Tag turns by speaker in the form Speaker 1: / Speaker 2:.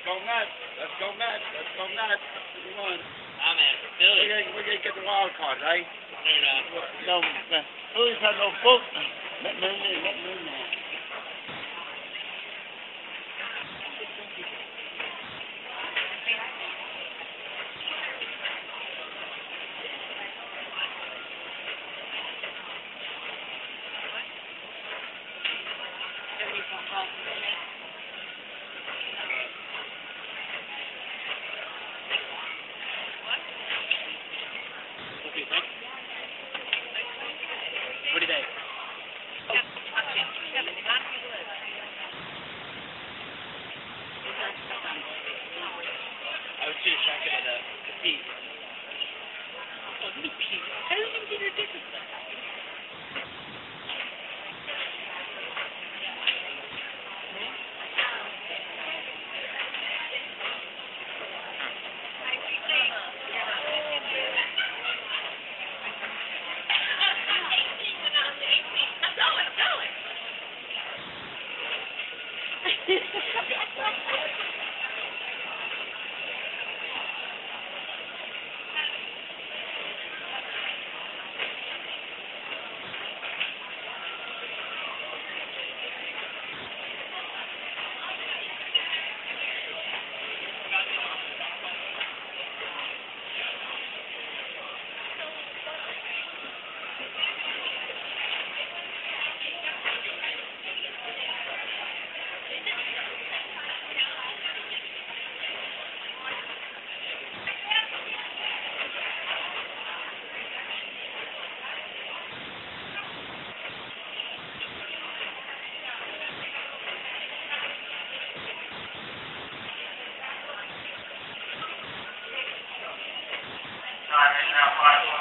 Speaker 1: go nuts. Let's go nuts. Let's go nuts. Come on.
Speaker 2: I'm in. Philly.
Speaker 1: We're gonna get the wild card, right?
Speaker 2: No, Philly's had no boat.
Speaker 1: Let me know.
Speaker 2: What do you think? I was too distracted by the piece. Oh, look at Pete. How do you even get your dick with that?
Speaker 3: Time is now 5:40.